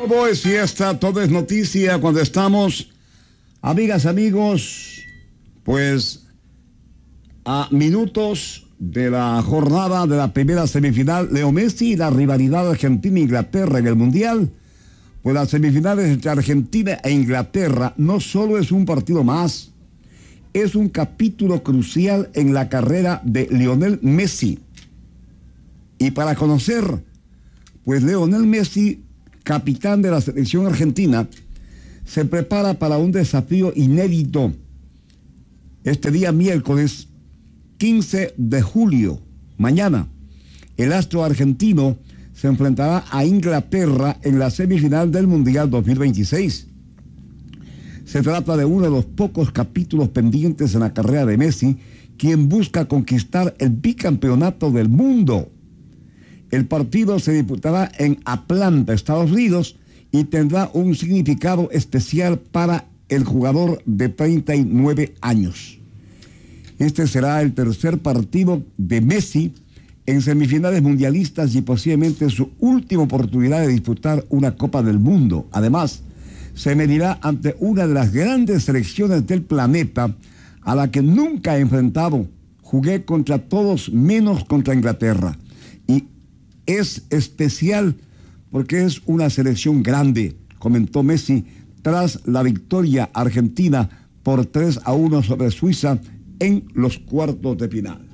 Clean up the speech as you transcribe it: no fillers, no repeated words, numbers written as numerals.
Todo es fiesta, todo es noticia cuando estamos, amigas, amigos, pues a minutos de la jornada de la primera semifinal. Leo Messi y la rivalidad Argentina-Inglaterra en el Mundial. Pues las semifinales entre Argentina e Inglaterra no solo es un partido más, es un capítulo crucial en la carrera de Lionel Messi. Y para conocer, pues Lionel Messi, capitán de la selección argentina, se prepara para un desafío inédito. Este día miércoles 15 de julio, mañana, el astro argentino se enfrentará a Inglaterra en la semifinal del Mundial 2026. Se trata de uno de los pocos capítulos pendientes en la carrera de Messi, quien busca conquistar el bicampeonato del mundo. El partido se disputará en Atlanta, Estados Unidos, y tendrá un significado especial para el jugador de 39 años. Este será el tercer partido de Messi en semifinales mundialistas y posiblemente su última oportunidad de disputar una Copa del Mundo. Además, se medirá ante una de las grandes selecciones del planeta a la que nunca he enfrentado. Jugué contra todos menos contra Inglaterra. Y es especial porque es una selección grande, comentó Messi tras la victoria argentina por 3-1 sobre Suiza en los cuartos de final.